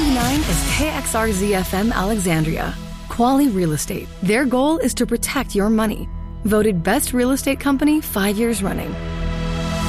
1099 is KXRZ-FM Alexandria. Quality Real Estate. Their goal is to protect your money. Voted Best Real Estate Company 5 years running.